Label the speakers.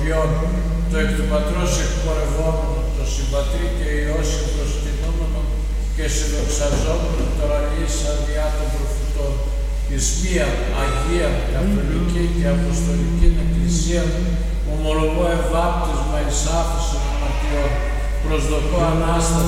Speaker 1: ποιόν, το εκ του Πατρός εκπορευόμενο, το συμπατρί και Υιώσιο προσκυνούμενο και συνδοξαζόμενο τώρα λύσα διά των προφητών, εις μία Αγία, Καθολική και Αποστολική Εκκλησία, ομολογώ ευάπτισμα εις άφησον αμαρτιών, προσδοκώ Ανάσταση